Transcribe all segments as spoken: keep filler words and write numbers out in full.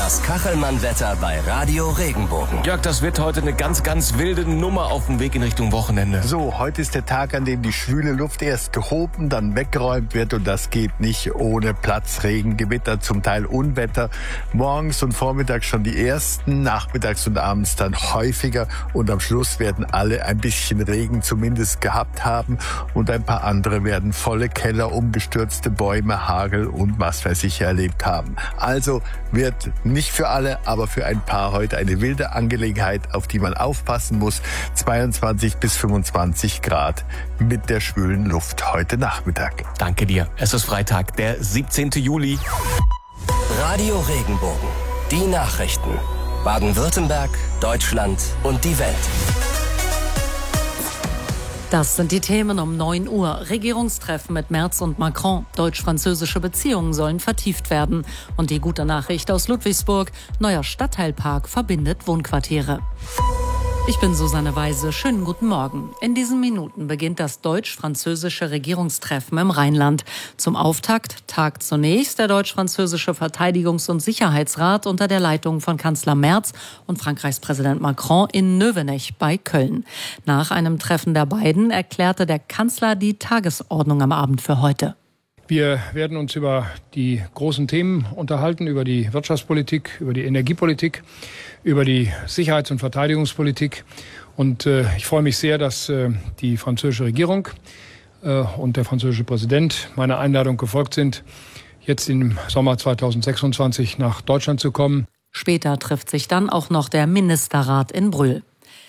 Das Kachelmann-Wetter bei Radio Regenbogen. Jörg, das wird heute eine ganz, ganz wilde Nummer auf dem Weg in Richtung Wochenende. So, heute ist der Tag, an dem die schwüle Luft erst gehoben, dann weggeräumt wird. Und das geht nicht ohne Platzregen, Gewitter, zum Teil Unwetter. Morgens und vormittags schon die ersten, nachmittags und abends dann häufiger. Und am Schluss werden alle ein bisschen Regen zumindest gehabt haben. Und ein paar andere werden volle Keller, umgestürzte Bäume, Hagel und was weiß ich erlebt haben. Also wird nicht für alle, aber für ein paar heute eine wilde Angelegenheit, auf die man aufpassen muss. zweiundzwanzig bis fünfundzwanzig Grad mit der schwülen Luft heute Nachmittag. Danke dir. Es ist Freitag, der siebzehnten Juli. Radio Regenbogen. Die Nachrichten. Baden-Württemberg, Deutschland und die Welt. Das sind die Themen um neun Uhr. Regierungstreffen mit Merz und Macron. Deutsch-französische Beziehungen sollen vertieft werden. Und die gute Nachricht aus Ludwigsburg. Neuer Stadtteilpark verbindet Wohnquartiere. Ich bin Susanne Weise. Schönen guten Morgen. In diesen Minuten beginnt das deutsch-französische Regierungstreffen im Rheinland. Zum Auftakt tagt zunächst der deutsch-französische Verteidigungs- und Sicherheitsrat unter der Leitung von Kanzler Merz und Frankreichs Präsident Macron in Növenech bei Köln. Nach einem Treffen der beiden erklärte der Kanzler die Tagesordnung am Abend für heute. Wir werden uns über die großen Themen unterhalten, über die Wirtschaftspolitik, über die Energiepolitik, über die Sicherheits- und Verteidigungspolitik. Und äh, ich freue mich sehr, dass äh, die französische Regierung äh, und der französische Präsident meiner Einladung gefolgt sind, jetzt im Sommer zweitausendsechsundzwanzig nach Deutschland zu kommen. Später trifft sich dann auch noch der Ministerrat in Brühl.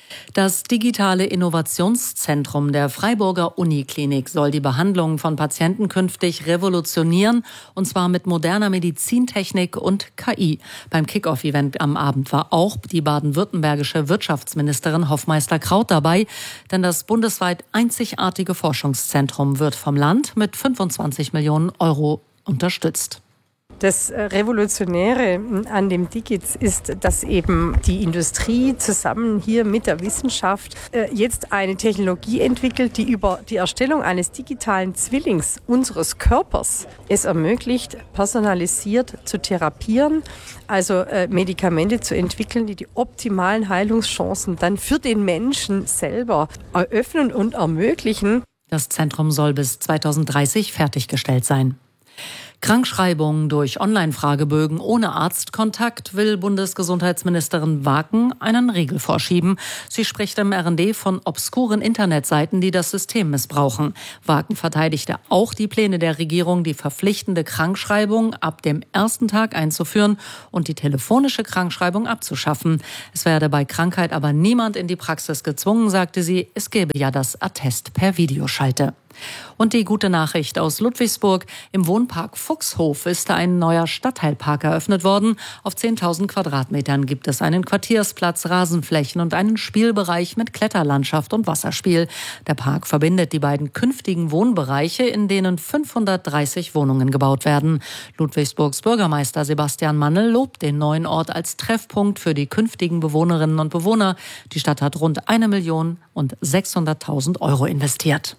Das digitale Innovationszentrum der Freiburger Uniklinik soll die Behandlung von Patienten künftig revolutionieren, und zwar mit moderner Medizintechnik und K I. Beim Kick-Off-Event am Abend war auch die baden-württembergische Wirtschaftsministerin Hoffmeister-Kraut dabei, denn das bundesweit einzigartige Forschungszentrum wird vom Land mit fünfundzwanzig Millionen Euro unterstützt. Das Revolutionäre an dem Digits ist, dass eben die Industrie zusammen hier mit der Wissenschaft jetzt eine Technologie entwickelt, die über die Erstellung eines digitalen Zwillings unseres Körpers es ermöglicht, personalisiert zu therapieren, also Medikamente zu entwickeln, die die optimalen Heilungschancen dann für den Menschen selber eröffnen und ermöglichen. Das Zentrum soll bis zweitausenddreißig fertiggestellt sein. Krankschreibungen durch Online-Fragebögen ohne Arztkontakt will Bundesgesundheitsministerin Waken einen Riegel vorschieben. Sie spricht im R und D von obskuren Internetseiten, die das System missbrauchen. Waken verteidigte auch die Pläne der Regierung, die verpflichtende Krankschreibung ab dem ersten Tag einzuführen und die telefonische Krankschreibung abzuschaffen. Es werde bei Krankheit aber niemand in die Praxis gezwungen, sagte sie. Es gäbe ja das Attest per Videoschalte. Und die gute Nachricht aus Ludwigsburg. Im Wohnpark Fuchshof ist ein neuer Stadtteilpark eröffnet worden. Auf zehntausend Quadratmetern gibt es einen Quartiersplatz, Rasenflächen und einen Spielbereich mit Kletterlandschaft und Wasserspiel. Der Park verbindet die beiden künftigen Wohnbereiche, in denen fünfhundertdreißig Wohnungen gebaut werden. Ludwigsburgs Bürgermeister Sebastian Mannel lobt den neuen Ort als Treffpunkt für die künftigen Bewohnerinnen und Bewohner. Die Stadt hat rund eine Million und sechshunderttausend Euro investiert.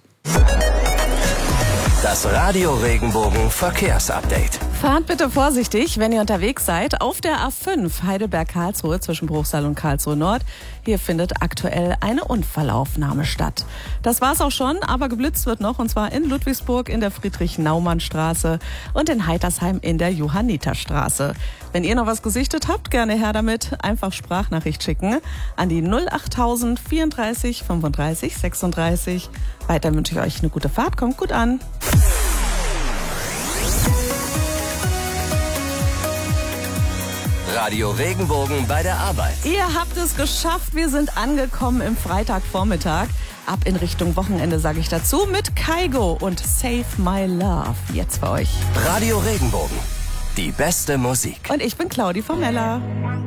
Das Radio Regenbogen Verkehrsupdate. Fahrt bitte vorsichtig, wenn ihr unterwegs seid. Auf der A fünf Heidelberg-Karlsruhe zwischen Bruchsal und Karlsruhe Nord. Hier findet aktuell eine Unfallaufnahme statt. Das war's auch schon, aber geblitzt wird noch, und zwar in Ludwigsburg in der Friedrich-Naumann-Straße und in Heitersheim in der Johanniterstraße. Wenn ihr noch was gesichtet habt, gerne her damit. Einfach Sprachnachricht schicken an die null achttausend vierunddreißig fünfunddreißig sechsunddreißig. Weiter wünsche ich euch eine gute Fahrt. Kommt gut an. Radio Regenbogen bei der Arbeit. Ihr habt es geschafft. Wir sind angekommen im Freitagvormittag. Ab in Richtung Wochenende, sage ich dazu, mit Kaigo und Save My Love. Jetzt für euch. Radio Regenbogen. Die beste Musik. Und ich bin Claudi Formella.